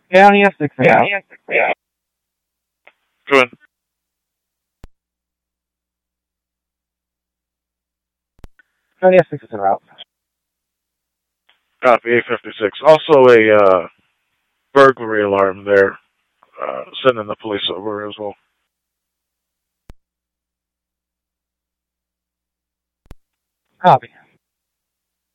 County Essex. Good. County Essex is en route. Copy 856. Also a burglary alarm there. Sending the police over as well. Copy.